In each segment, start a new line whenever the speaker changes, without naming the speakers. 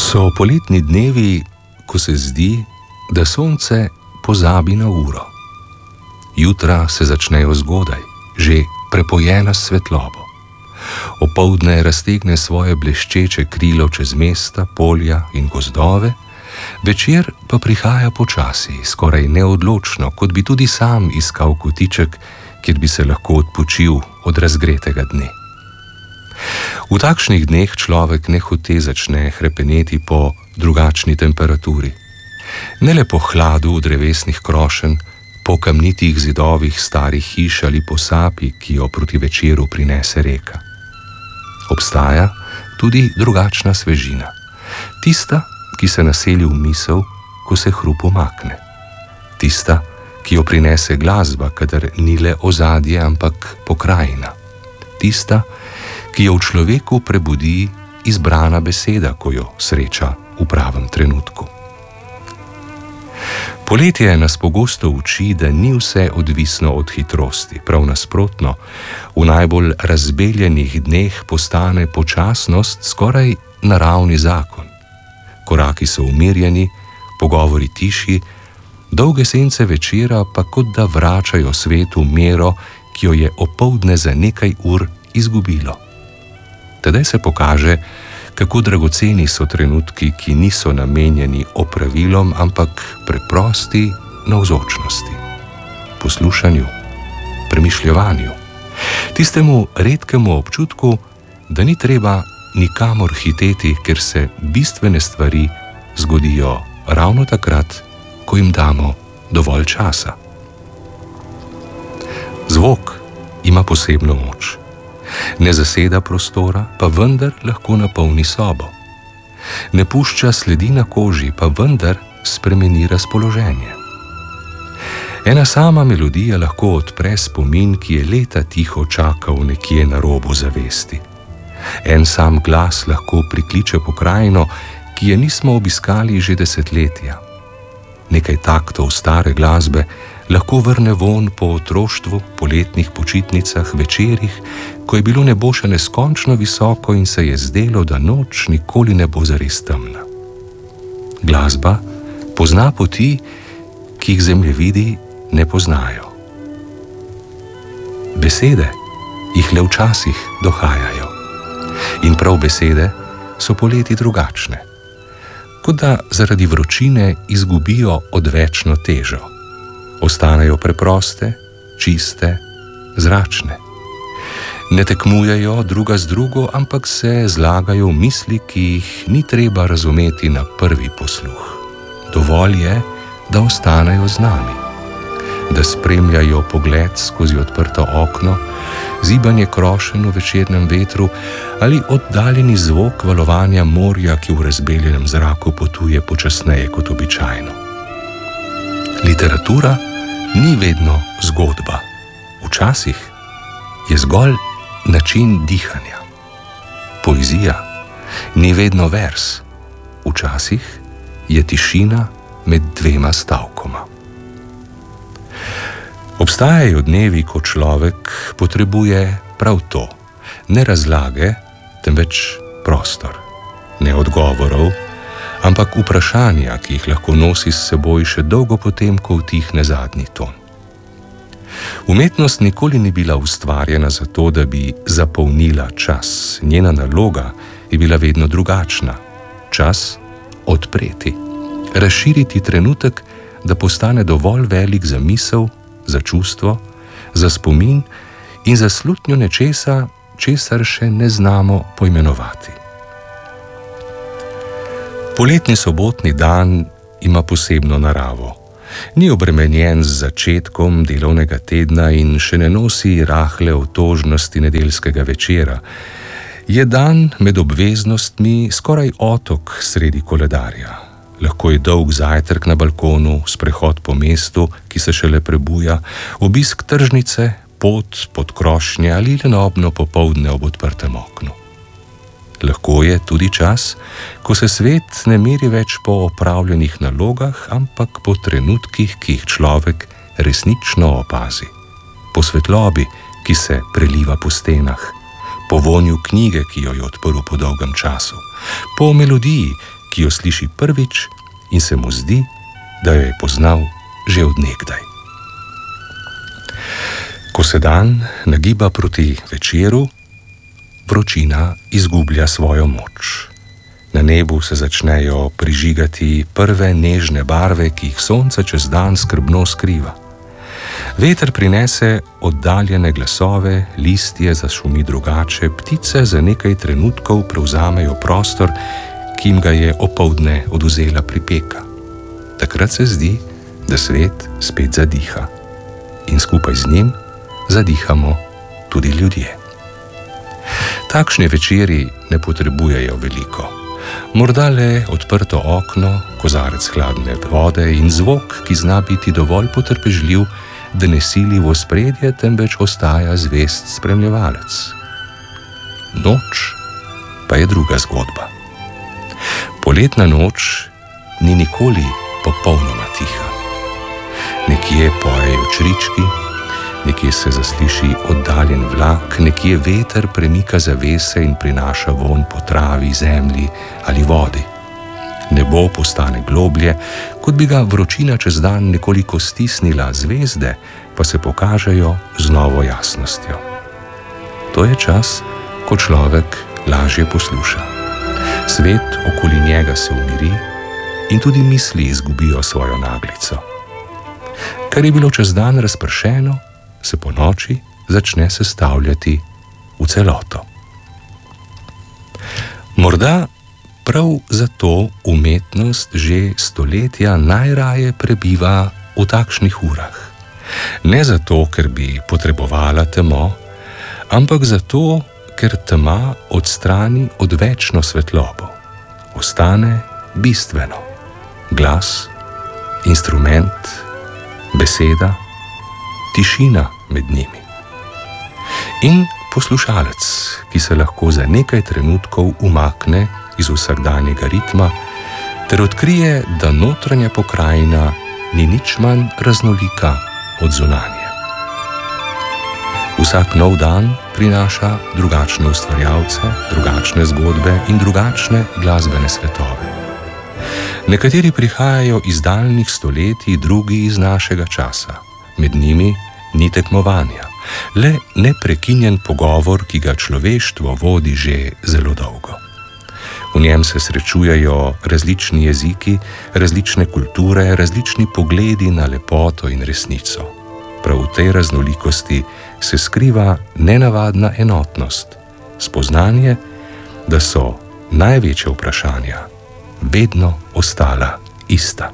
So poletni dnevi, ko se zdi, da sonce pozabi na uro. Jutra se začnejo zgodaj, že prepojena s svetlobo. Opoldne raztegne svoje bleščeče krilo čez mesta, polja in gozdove, večer pa prihaja počasi, skoraj neodločno, kot bi tudi sam iskal kotiček, kjer bi se lahko odpočil od razgretega dne. V takšnih dneh človek nehote začne hrepeneti po drugačni temperaturi. Ne le po hladu drevesnih krošenj, po kamnitih zidovih starih hiš ali po sapi, ki jo proti večeru prinese reka. Obstaja tudi drugačna svežina, tista, ki se naseli v misel, ko se hrup umakne. Tista, ki jo prinese glasba, kadar ni le ozadje, ampak pokrajina. Tista, ki jo v človeku prebudi izbrana beseda, ko jo sreča v pravem trenutku. Poletje nas pogosto uči, da ni vse odvisno od hitrosti, prav nasprotno, v najbolj razbeljenih dneh postane počasnost skoraj naravni zakon. Koraki so umirjeni, pogovori tiši, dolge sence večera pa kot da vračajo svetu mero, ki jo je opoldne za nekaj ur izgubilo. Tedaj se pokaže, kako dragoceni so trenutki, ki niso namenjeni opravilom, ampak preprosti navzočnosti, poslušanju, premišljevanju, tistemu redkemu občutku, da ni treba nikamor hiteti, ker se bistvene stvari zgodijo ravno takrat, ko jim damo dovolj časa. Zvok ima posebno moč. Ne zaseda prostora, pa vendar lahko napolni sobo. Ne pušča sledi na koži, pa vendar spremeni razpoloženje. Ena sama melodija lahko odpre spomin, ki je leta tiho čakal nekje na robu zavesti. En sam glas lahko prikliče pokrajino, ki je nismo obiskali že desetletja. Nekaj taktov stare glasbe lahko vrne von po otroštvu, poletnih počitnicah, večerih, ko je bilo nebo še neskončno visoko in se je zdelo, da noč nikoli ne bo zares temna. Glasba pozna poti, ki jih zemljevidi ne poznajo. Besede jih le včasih dohajajo. In prav besede so poleti drugačne, kot da zaradi vročine izgubijo odvečno težo. Ostanejo preproste, čiste, zračne. Ne tekmujejo druga z drugo, ampak se zlagajo v misli, ki jih ni treba razumeti na prvi posluh. Dovolj je, da ostanejo z nami, da spremljajo pogled skozi odprto okno, zibanje krošenj v večernem vetru ali oddaljeni zvok valovanja morja, ki v razbeljenem zraku potuje počasneje kot običajno. Literatura ni vedno zgodba. Včasih je zgolj način dihanja. Poezija ni vedno vers. Včasih je tišina med dvema stavkoma. Obstajajo dnevi, ko človek potrebuje prav to. Ne razlage, temveč prostor. Ne odgovorov, ampak vprašanja, ki jih lahko nosi s seboj še dolgo potem, ko utihne zadnji ton. Umetnost nikoli ni bila ustvarjena zato, da bi zapolnila čas. Njena naloga je bila vedno drugačna. Čas odpreti, razširiti trenutek, da postane dovolj velik za misel, za čustvo, za spomin in za slutnjo nečesa, česar še ne znamo poimenovati. Poletni sobotni dan ima posebno naravo. Ni obremenjen z začetkom delovnega tedna in še ne nosi rahle otožnosti nedeljskega večera. Je dan med obveznostmi skoraj otok sredi koledarja. Lahko je dolg zajtrk na balkonu, sprehod po mestu, ki se šele prebuja, obisk tržnice, pot pod krošnje ali lenobno popoldne ob odprtem oknu. Lahko je tudi čas, ko se svet ne meri več po opravljenih nalogah, ampak po trenutkih, ki jih človek resnično opazi. Po svetlobi, ki se preliva po stenah, po vonju knjige, ki jo je odprl po dolgem času, po melodiji, ki jo sliši prvič in se mu zdi, da jo je poznal že od nekdaj. Ko se dan nagiba proti večeru, vročina izgublja svojo moč. Na nebu se začnejo prižigati prve nežne barve, ki jih sonce čez dan skrbno skriva. Veter prinese oddaljene glasove, listje zašumi drugače, ptice za nekaj trenutkov prevzamejo prostor, ki jim ga je opoldne odvzela pripeka. Takrat se zdi, da svet spet zadiha. In skupaj z njim zadihamo tudi ljudje. Takšni večeri ne potrebujejo veliko. Morda le odprto okno, kozarec hladne vode in zvok, ki zna biti dovolj potrpežljiv, da ne sili v ospredje, temveč ostaja zvest spremljevalec. Noč pa je druga zgodba. Poletna noč ni nikoli popolnoma tiha. Nekje pojejo črički, nekje se zasliši oddaljen vlak, nekje veter premika zavese in prinaša vonj po travi, zemlji ali vodi. Nebo postane globlje, kot bi ga vročina čez dan nekoliko stisnila, zvezde pa se pokažejo z novo jasnostjo. To je čas, ko človek lažje posluša. Svet okoli njega se umiri in tudi misli izgubijo svojo naglico. Kar je bilo čez dan razpršeno, se po noči začne sestavljati v celoto. Morda prav zato umetnost že stoletja najraje prebiva v takšnih urah. Ne zato, ker bi potrebovala temo, ampak zato, ker tema odstrani odvečno svetlobo. Ostane bistveno. Glas, instrument, beseda, tišina med njimi. In poslušalec, ki se lahko za nekaj trenutkov umakne iz vsakdanjega ritma ter odkrije, da notranja pokrajina ni nič manj raznolika od zunanje. Vsak nov dan prinaša drugačne ustvarjalce, drugačne zgodbe in drugačne glasbene svetove. Nekateri prihajajo iz daljnih stoletij, drugi iz našega časa. Med njimi ni tekmovanja, le neprekinjen pogovor, ki ga človeštvo vodi že zelo dolgo. V njem se srečujejo različni jeziki, različne kulture, različni pogledi na lepoto in resnico. Prav v tej raznolikosti se skriva nenavadna enotnost, spoznanje, da so največja vprašanja vedno ostala ista.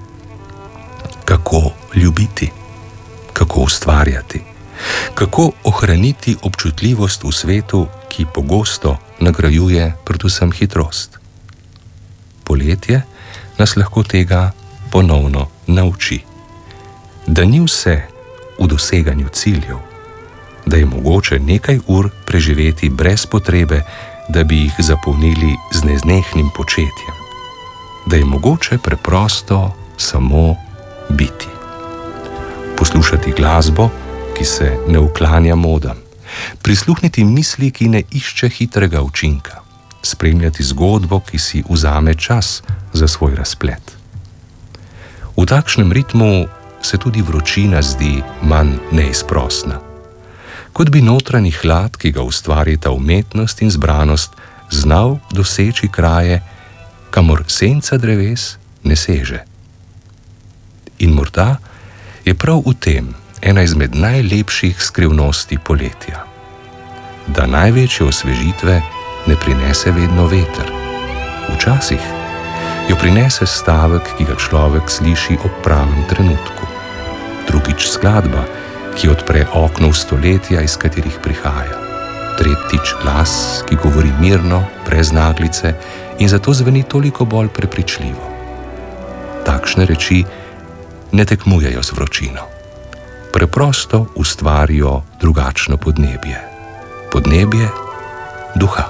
Kako ljubiti? Kako ustvarjati? Kako ohraniti občutljivost v svetu, ki pogosto nagrajuje predvsem hitrost? Poletje nas lahko tega ponovno nauči. Da ni vse v doseganju ciljev, da je mogoče nekaj ur preživeti brez potrebe, da bi jih zapolnili z neznehnim početjem, da je mogoče preprosto samo biti. Poslušati glasbo, ki se ne uklanja modam, prisluhniti misli, ki ne išče hitrega učinka, spremljati zgodbo, ki si vzame čas za svoj razplet. V takšnem ritmu se tudi vročina zdi manj neizprosna. Kot bi notranji hlad, ki ga ustvarita umetnost in zbranost, znal doseči kraje, kamor senca dreves ne seže. In morda je prav v tem ena izmed najlepših skrivnosti poletja. Da največje osvežitve ne prinese vedno veter. Včasih jo prinese stavek, ki ga človek sliši ob pravem trenutku. Drugič skladba, ki odpre okno v stoletja, iz katerih prihaja. Tretjič glas, ki govori mirno, brez naglice in zato zveni toliko bolj prepričljivo. Takšne reči ne tekmujejo z vročino. Preprosto ustvarijo drugačno podnebje. Podnebje duha.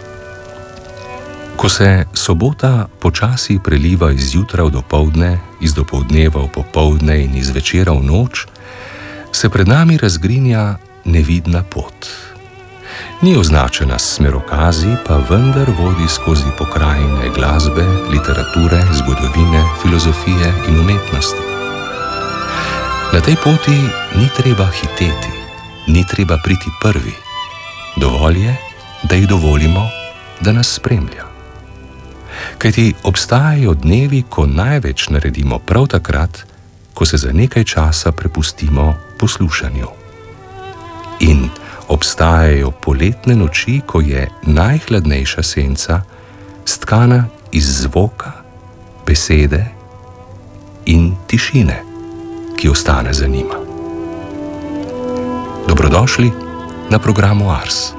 Ko se sobota počasi preliva iz jutra v dopoldne, iz dopoldneva v popoldne in iz večera v noč, se pred nami razgrinja nevidna pot. Ni označena s smerokazi, pa vendar vodi skozi pokrajine glasbe, literature, zgodovine, filozofije in umetnosti. Na tej poti ni treba hiteti, ni treba priti prvi. Dovolj je, da ji dovolimo, da nas spremlja. Kajti obstajajo dnevi, ko največ naredimo prav takrat, ko se za nekaj časa prepustimo poslušanju. In obstajajo poletne noči, ko je najhladnejša senca stkana iz zvoka, besede in tišine, ki ostane za njima. Dobrodošli na programu Ars.